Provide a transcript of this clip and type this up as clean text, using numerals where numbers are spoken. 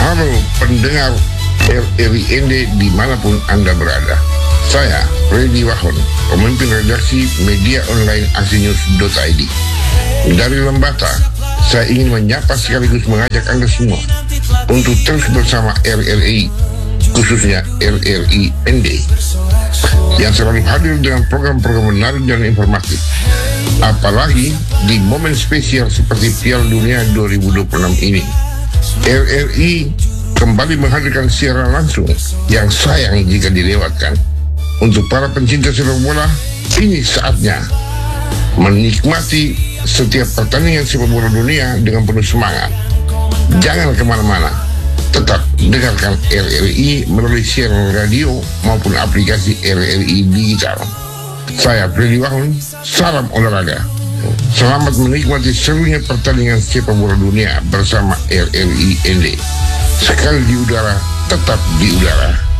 Halo pendengar RRI ND dimanapun Anda berada. Saya Freddy Wahon, pemimpin redaksi media online aksinews.id. Dari Lembata, saya ingin menyapa sekaligus mengajak Anda semua untuk terus bersama RRI, khususnya RRI ND, yang selalu hadir dengan program-program menarik dan informatif. Apalagi di momen spesial seperti Piala Dunia 2026 ini. RRI kembali menghadirkan siaran langsung yang sayang jika dilewatkan. Untuk para pencinta sepak bola, ini saatnya menikmati setiap pertandingan sepak bola dunia dengan penuh semangat. Jangan kemana-mana, tetap dengarkan RRI melalui siaran radio maupun aplikasi RRI digital. Saya Freddy Wahon, salam olahraga. Selamat menikmati serunya pertandingan sepak bola dunia bersama RRI ND. Sekali di udara, tetap di udara.